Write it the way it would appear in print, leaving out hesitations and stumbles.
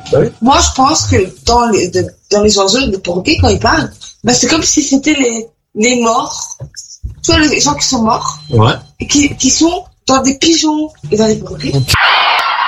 Bah oui. Moi, je pense que dans les oiseaux, les perroquets, quand ils parlent, bah, c'est comme si c'était les morts. Tu vois, les gens qui sont morts. Ouais. Et qui sont dans des pigeons et dans des perroquets.